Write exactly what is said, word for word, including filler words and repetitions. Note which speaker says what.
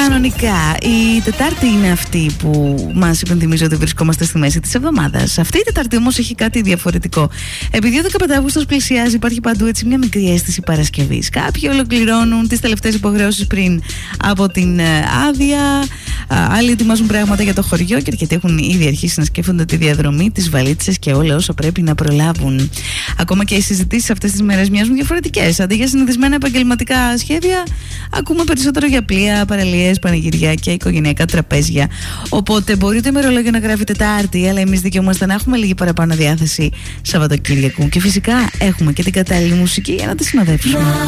Speaker 1: Κανονικά, η Τετάρτη είναι αυτή που μας υπενθυμίζει ότι βρισκόμαστε στη μέση της εβδομάδας. Αυτή η Τετάρτη όμως έχει κάτι διαφορετικό. Επειδή ο δεκαπέντε Αυγούστος πλησιάζει, υπάρχει παντού έτσι μια μικρή αίσθηση Παρασκευής. Κάποιοι ολοκληρώνουν τις τελευταίες υποχρεώσεις πριν από την άδεια. Άλλοι ετοιμάζουν πράγματα για το χωριό και αρκετοί έχουν ήδη αρχίσει να σκέφτονται τη διαδρομή, τις βαλίτσες και όλα όσα πρέπει να προλάβουν. Ακόμα και οι συζητήσεις αυτές τις μέρες μοιάζουν διαφορετικές. Αντί για συνηθισμένα επαγγελματικά σχέδια, ακούμε περισσότερο για πλοία, παραλίες, πανηγυριά και οικογενειακά τραπέζια. Οπότε μπορείτε ημερολόγιο να γράφει Τετάρτη, αλλά εμείς δικαιούμαστε να έχουμε λίγη παραπάνω διάθεση Σαββατοκύριακου. Και φυσικά έχουμε και την κατάλληλη μουσική για να τη συνοδεύσουμε.